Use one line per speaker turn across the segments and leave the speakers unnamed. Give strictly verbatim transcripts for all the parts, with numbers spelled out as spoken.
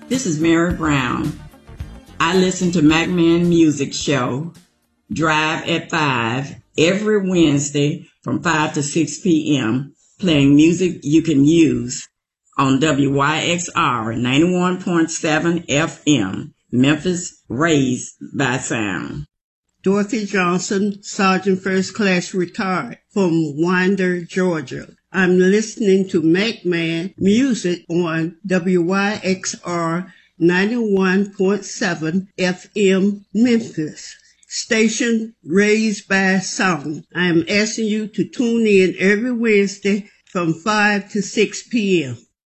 This is Mary Brown. I listen to McMahon Music Show, Drive at five, every Wednesday from five to six p.m., playing music you can use on W Y X R ninety-one point seven F M, Memphis, raised by sound.
Dorothy Johnson, Sergeant First Class retired from Winder, Georgia. I'm listening to McMahon Music on W Y X R ninety-one point seven F M, Memphis. Station raised by sound. I am asking you to tune in every Wednesday from five to six p.m.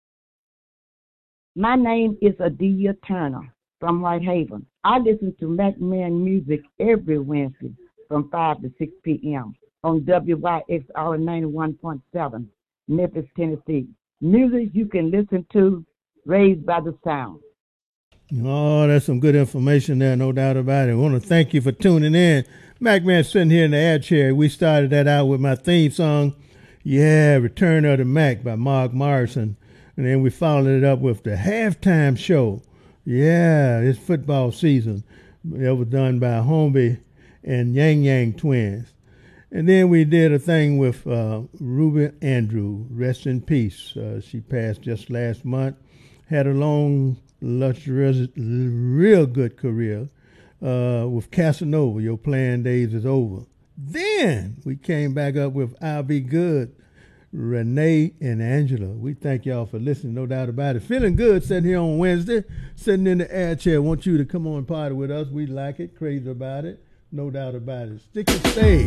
My name is Adia Turner from Whitehaven. I listen to McMahon Music every Wednesday from five to six p.m. on W Y X R ninety-one point seven, Memphis, Tennessee. Music you can listen to, raised by the sound.
Oh, that's some good information there, no doubt about it. I want to thank you for tuning in. McMahon sitting here in the air chair. We started that out with my theme song, yeah, Return of the Mac by Mark Morrison. And then we followed it up with the halftime show. Yeah, it's football season. It was done by Homie and Yang Yang twins. And then we did a thing with uh, Ruby Andrew, rest in peace. Uh, she passed just last month. Had a long, luxurious, real good career uh, with Casanova. Your playing days is over. Then we came back up with I'll Be Good, Renee and Angela. We thank y'all for listening, no doubt about it. Feeling good sitting here on Wednesday, sitting in the air chair. Want you to come on and party with us. We like it, crazy about it, no doubt about it. Stick and stay.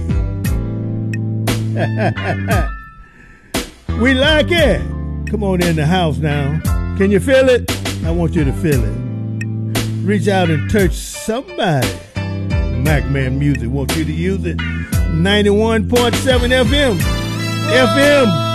We like it. Come on in the house now. Can you feel it? I want you to feel it. Reach out and touch somebody. McMahon Music, want you to use it. ninety-one point seven F M. F M.